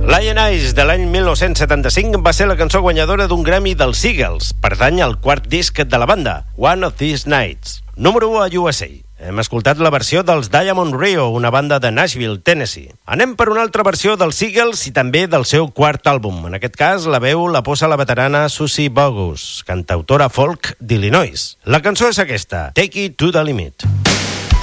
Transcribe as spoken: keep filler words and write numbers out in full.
Lion Eyes, de l'any mil nou-cents setanta-cinc, va ser la cançó guanyadora d'un Grammy dels Eagles. Pertany al quart disc de la banda, One of These Nights. Número u a U S A. Hem escoltat la versió dels Diamond Rio, una banda de Nashville, Tennessee. Anem per una altra versió dels Eagles i també del seu quart àlbum. En aquest cas, la veu la posa la veterana Susie Bogus, cantautora folk d'Illinois. La cançó és aquesta, Take It to the Limit.